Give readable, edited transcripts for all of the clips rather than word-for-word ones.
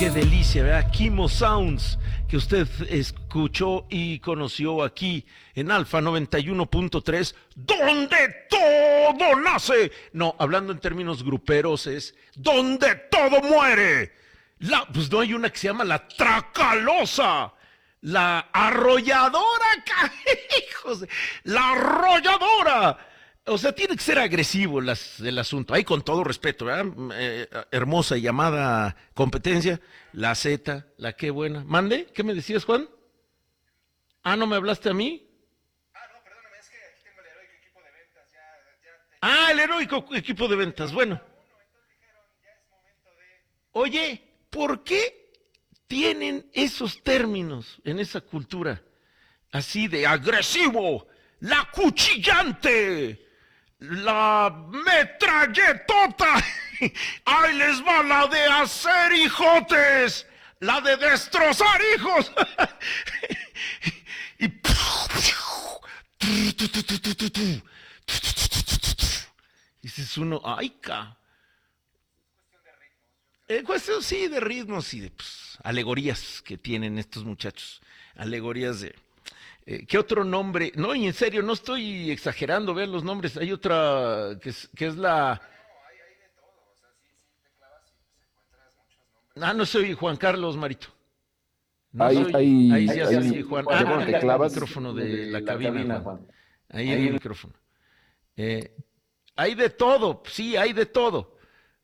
qué delicia, ¿verdad? Kimo Sounds, que usted escuchó y conoció aquí en Alfa 91.3, donde todo nace. No, hablando en términos gruperos, es donde todo muere. Pues no hay una que se llama la Tracalosa, la Arrolladora, hijos, la Arrolladora. O sea, tiene que ser agresivo el asunto. Ahí con todo respeto, ¿verdad? Hermosa y llamada competencia. La Z, la qué buena. ¿Mande? ¿Qué me decías, Juan? Ah, ¿no me hablaste a mí? No, perdóname, es que aquí tengo el heroico equipo de ventas. El heroico equipo de ventas. Bueno. Oye, ¿por qué tienen esos términos en esa cultura? Así de agresivo, la cuchillante, la metralletota, ahí les va la de hacer hijotes, la de destrozar hijos. Y dices uno, ay, cuestión sí de ritmos y de alegorías que tienen estos muchachos, alegorías de... ¿Qué otro nombre? No, y en serio, no estoy exagerando, vean los nombres. Hay otra que es la... Hay de todo, o sea, sí te clavas y pues encuentras muchos nombres. No soy Juan Carlos, Marito. No ahí sí, sí, Juan. te clavas El micrófono de la cabina, Juan. Ahí en el micrófono. Hay de todo, sí, hay de todo.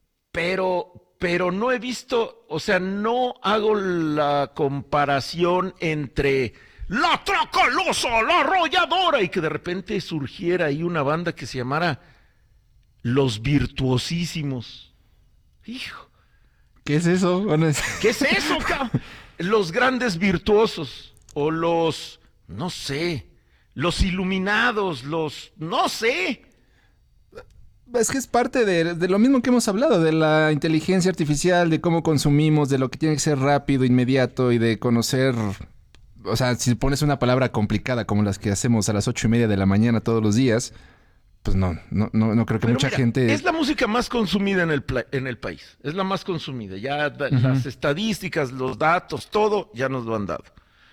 Pero no he visto, o sea, no hago la comparación entre la Tracalosa, la Arrolladora, y que de repente surgiera ahí una banda que se llamara Los Virtuosísimos. Hijo. ¿Qué es eso? ¿Qué es eso, cabrón? Los Grandes Virtuosos, o los, no sé, los Iluminados, no sé. Es que es parte de lo mismo que hemos hablado, de la inteligencia artificial, de cómo consumimos, de lo que tiene que ser rápido, inmediato y de conocer... O sea, si pones una palabra complicada como las que hacemos a las 8:30 de la mañana todos los días, pues no creo que Pero mucha gente... Es la música más consumida en el país. Es la más consumida. Ya las estadísticas, los datos, todo ya nos lo han dado.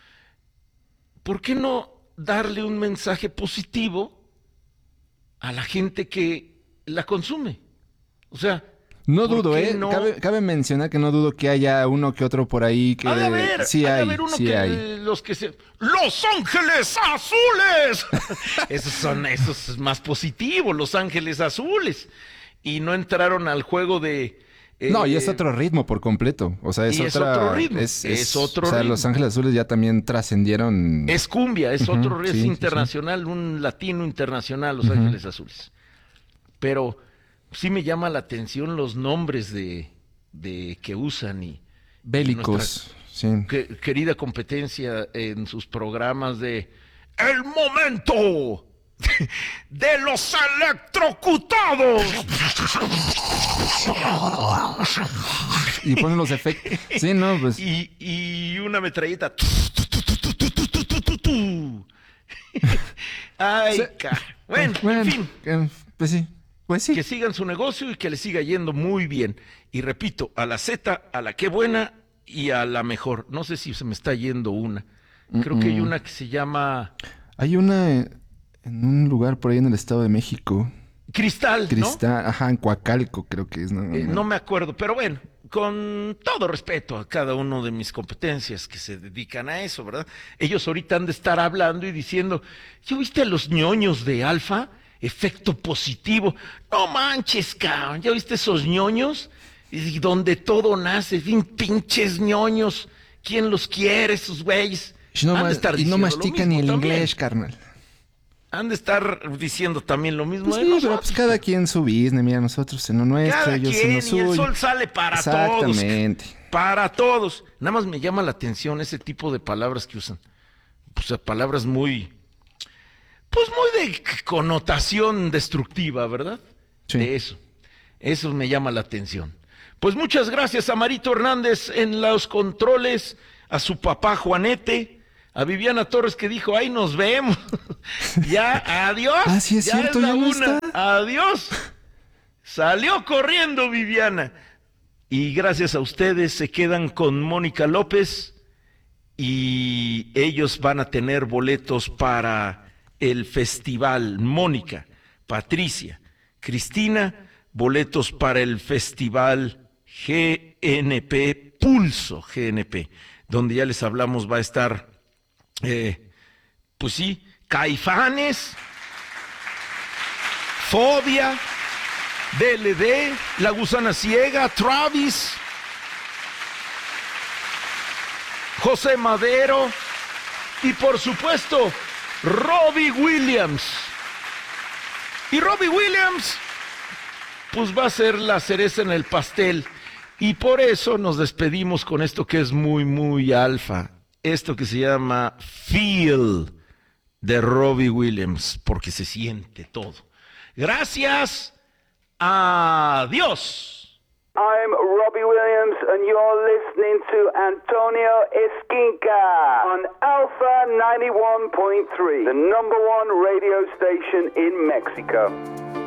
¿Por qué no darle un mensaje positivo a la gente que la consume? O sea... No dudo, no? Cabe mencionar que no dudo que haya uno que otro por ahí que... Ha de haber, sí ha de hay, haber uno sí que hay. ¡Los Ángeles Azules! Esos es más positivo, Los Ángeles Azules. Y no entraron al juego de... no, y es otro ritmo por completo. O sea, es otro ritmo. Es otro o sea, ritmo. Los Ángeles Azules ya también trascendieron... Es cumbia, es otro ritmo, sí, es internacional, sí. Un latino internacional, Los Ángeles Azules. Pero... sí me llama la atención los nombres de que usan y bélicos, sí. Querida competencia en sus programas de El Momento de los Electrocutados. Y ponen los efectos. Sí, no, pues. Y una metralleta. Ay, bueno, en fin. Pues sí. Pues sí. Que sigan su negocio y que les siga yendo muy bien. Y repito, a la Z, a la qué buena y a la mejor. No sé si se me está yendo una. Creo que hay una que se llama... Hay una en un lugar por ahí en el Estado de México. Cristal, ¿no? Ajá, en Coacalco creo que es. No me acuerdo, pero bueno, con todo respeto a cada uno de mis competencias que se dedican a eso, ¿verdad? Ellos ahorita han de estar hablando y diciendo, ¿ya viste a los ñoños de Alfa? Efecto positivo. No manches, cabrón. ¿Ya viste esos ñoños? Y donde todo nace. Pinches ñoños. ¿Quién los quiere, esos güeyes? Y no mastican ni el inglés, carnal. Han de estar diciendo también lo mismo pues de sí, nosotros. Pero pues cada quien su business. Mira, nosotros en lo nuestro, cada ellos quien, en lo suyo. Y el sol sale para Exactamente. todos. Para todos. Nada más me llama la atención ese tipo de palabras que usan. Pues palabras muy... pues muy de connotación destructiva, ¿verdad? Sí. De eso. Eso me llama la atención. Pues muchas gracias a Marito Hernández en los controles, a su papá Juanete, a Viviana Torres que dijo, ahí nos vemos. Ya, adiós. Ah, sí es cierto, es la ya no una. está. Adiós. Salió corriendo Viviana. Y gracias a ustedes se quedan con Mónica López y ellos van a tener boletos para el festival. Mónica, Patricia, Cristina, boletos para el festival GNP, Pulso GNP, donde ya les hablamos va a estar, pues sí, Caifanes, Fobia, DLD, La Gusana Ciega, Travis, José Madero y por supuesto Robbie Williams. Y Robbie Williams pues va a ser la cereza en el pastel y por eso nos despedimos con esto que es muy muy alfa, esto que se llama Feel de Robbie Williams, porque se siente todo. Gracias. Adiós. I'm Robbie Williams and you're listening to Antonio Esquinca on Alpha 91.3, the #1 radio station in Mexico.